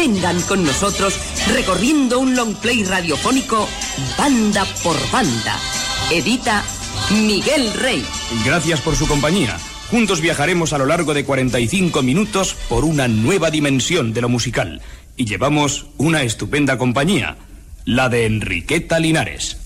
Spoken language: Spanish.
Vengan con nosotros recorriendo un long play radiofónico banda por banda. Edita Miguel Rey. Gracias por su compañía. Juntos viajaremos a lo largo de 45 minutos por una nueva dimensión de lo musical. Y llevamos una estupenda compañía, la de Enriqueta Linares.